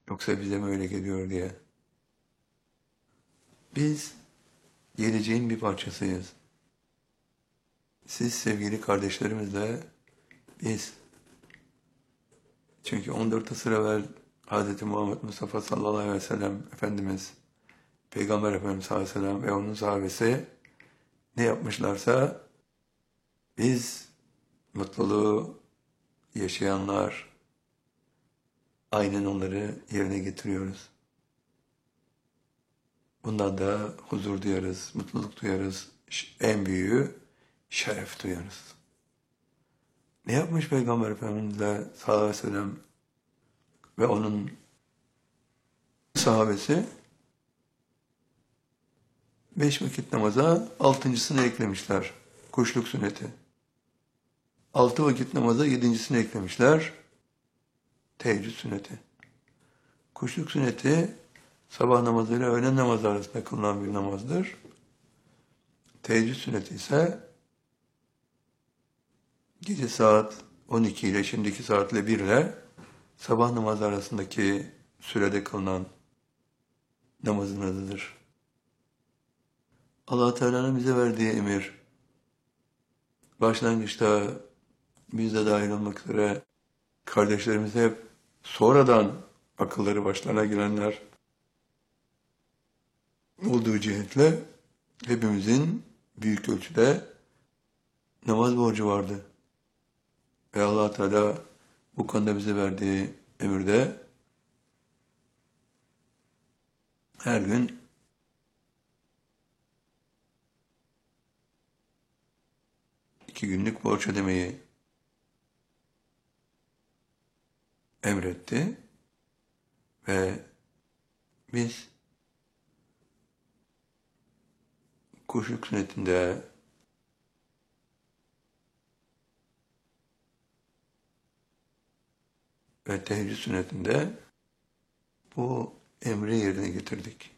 Yoksa bize mi öyle geliyor diye. Biz geleceğin bir parçasıyız. Siz sevgili kardeşlerimizle biz. Çünkü 14 asır evvel Hz. Muhammed Mustafa sallallahu aleyhi ve sellem Efendimiz, Peygamber Efendimiz sallallahu aleyhi ve sellem ve onun sahabesi ne yapmışlarsa biz mutluluğu yaşayanlar aynen onları yerine getiriyoruz. Bundan da huzur duyarız, mutluluk duyarız, en büyüğü şeref duyarız. Ne yapmış Peygamber Efendimiz sallallahu aleyhi ve sellem ve onun sahabesi? 5 vakit namaza 6.'sını eklemişler. Kuşluk sünneti. 6 vakit namaza 7.'sini eklemişler. Teheccüd sünneti. Kuşluk sünneti sabah namazıyla öğlen namazı arasında kılınan bir namazdır. Teheccüd sünneti ise gece saat 12 ile şimdiki saatle 1 ile sabah namazı arasındaki sürede kılınan namazın adıdır. Allah Teala'nın bize verdiği emir, başlangıçta biz de dahil olmak üzere kardeşlerimiz hep sonradan akılları başlarına gelenler olduğu cihetle hepimizin büyük ölçüde namaz borcu vardı. Ve Allah Teala bu konuda bize verdiği emirde her gün 2 günlük borç ödemeyi emretti ve biz kuşluk sünnetinde ve teheccüd sünnetinde bu emri yerine getirdik.